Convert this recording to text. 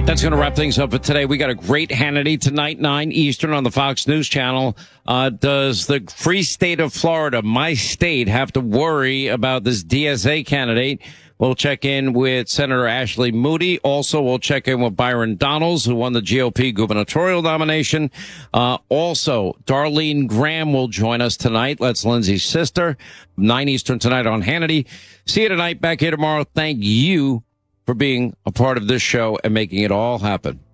That's going to wrap things up for today. We got a great Hannity tonight, 9 Eastern on the Fox News Channel. Does the free state of Florida, my state, have to worry about this DSA candidate? We'll check in with Senator Ashley Moody. Also, we'll check in with Byron Donalds, who won the GOP gubernatorial nomination. Also, Darlene Graham will join us tonight. That's Lindsay's sister. 9 Eastern tonight on Hannity. See you tonight. Back here tomorrow. Thank you for being a part of this show and making it all happen.